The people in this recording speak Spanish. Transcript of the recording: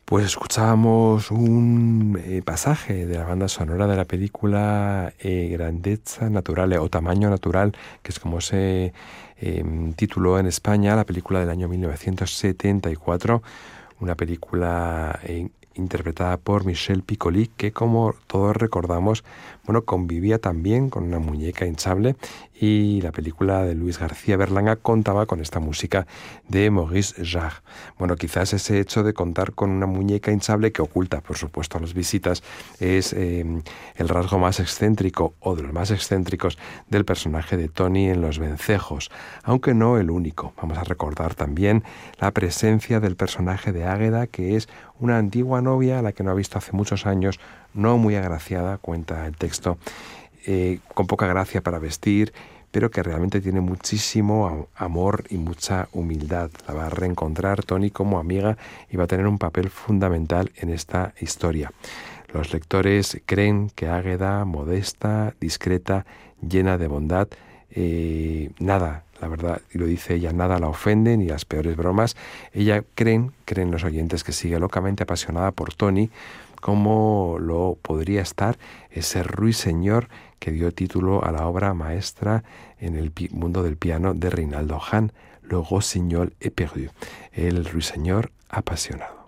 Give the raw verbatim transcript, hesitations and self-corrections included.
Pues escuchábamos un eh, pasaje de la banda sonora de la película eh, Grandezza Naturale o Tamaño Natural, que es como se eh, tituló en España, la película del año mil novecientos setenta y cuatro, una película eh, interpretada por Michel Piccoli, que como todos recordamos, bueno, convivía también con una muñeca hinchable, y la película de Luis García Berlanga contaba con esta música de Maurice Jarre. Bueno, quizás ese hecho de contar con una muñeca hinchable que oculta, por supuesto, a las visitas, es eh, el rasgo más excéntrico o de los más excéntricos del personaje de Tony en Los Vencejos, aunque no el único. Vamos a recordar también la presencia del personaje de Águeda, que es una antigua novia a la que no ha visto hace muchos años, no muy agraciada, cuenta el texto, eh, con poca gracia para vestir, pero que realmente tiene muchísimo amor y mucha humildad. La va a reencontrar Tony como amiga y va a tener un papel fundamental en esta historia. Los lectores creen que Águeda, modesta, discreta, llena de bondad, eh, nada, la verdad, y lo dice ella, nada la ofende, ni las peores bromas. Ella creen, creen los oyentes, que sigue locamente apasionada por Tony, como lo podría estar ese ruiseñor que dio título a la obra maestra en el mundo del piano de Reinaldo Hahn, Le Rossignol éperdu, el ruiseñor apasionado.